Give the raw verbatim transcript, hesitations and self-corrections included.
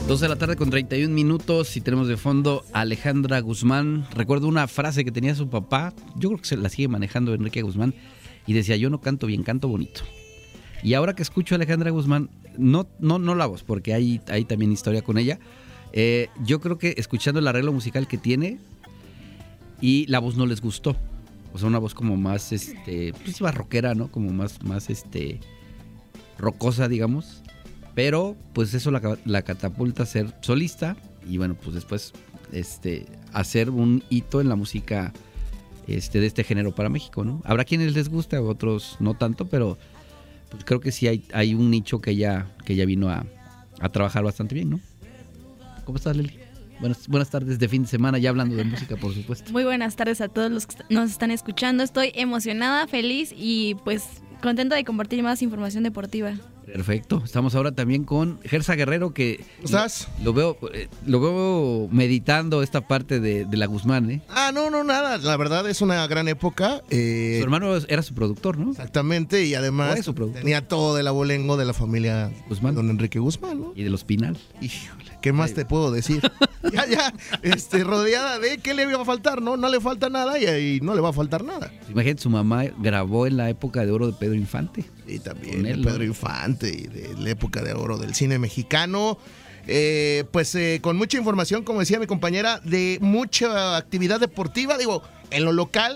dos de la tarde con treinta y un minutos y tenemos de fondo a Alejandra Guzmán. Recuerdo una frase que tenía su papá, yo creo que se la sigue manejando Enrique Guzmán, y decía: yo no canto bien, canto bonito. Y ahora que escucho a Alejandra Guzmán, no, no, no la voz, porque hay, hay también historia con ella, eh, yo creo que escuchando el arreglo musical que tiene y la voz no les gustó. O sea, una voz como más, este, pues barroquera, ¿no? Como más, más, este, rocosa, digamos. Pero, pues eso la, la catapulta a ser solista y, bueno, pues después, este, hacer un hito en la música, este, de este género para México, ¿no? Habrá quienes les guste, a otros no tanto, pero pues creo que sí hay, hay un nicho que ella, que ella vino a, a trabajar bastante bien, ¿no? ¿Cómo estás, Leli? Buenas, buenas tardes de fin de semana, ya hablando de música, por supuesto. Muy buenas tardes a todos los que nos están escuchando. Estoy emocionada, feliz y pues contenta de compartir más información deportiva. Perfecto. Estamos ahora también con Gersa Guerrero, que ¿Cómo estás? Lo veo, lo veo meditando esta parte de, de la Guzmán, ¿eh? Ah, no, no, nada. La verdad es una gran época. Eh, Su hermano era su productor, ¿no? Exactamente, y además tenía todo del abolengo de la familia Guzmán, don Enrique Guzmán, ¿no? Y de los Pinal. Híjole, ¿qué más Ay. te puedo decir? ya, ya, este, rodeada de ¿qué le iba a faltar? No, no le falta nada y ahí no le va a faltar nada. Imagínate, su mamá grabó en la época de oro de Pedro Infante. Y también él, de Pedro ¿no? Infante y de la época de oro del cine mexicano. Eh, pues eh, con mucha información, como decía mi compañera, de mucha actividad deportiva. Digo, en lo local,